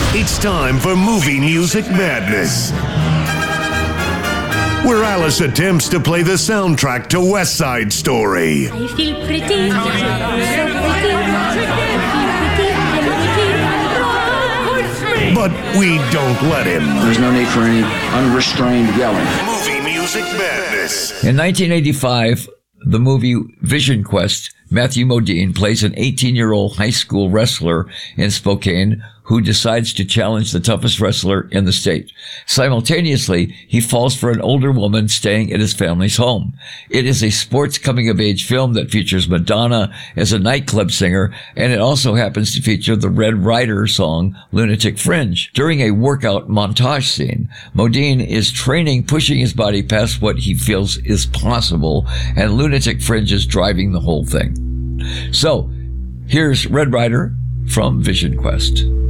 It's time for Movie Music Madness, where Alice attempts to play the soundtrack to West Side Story. I feel pretty, so pretty, But we don't let him. There's no need for any unrestrained yelling. Movie Music Madness. In 1985, the movie Vision Quest, Matthew Modine plays an 18-year-old high school wrestler in Spokane who decides to challenge the toughest wrestler in the state. Simultaneously, he falls for an older woman staying at his family's home. It is a sports coming-of-age film that features Madonna as a nightclub singer, and it also happens to feature the Red Rider song Lunatic Fringe. During a workout montage scene, Modine is training, pushing his body past what he feels is possible, and Lunatic Fringe is driving the whole thing. So, here's Red Rider from Vision Quest.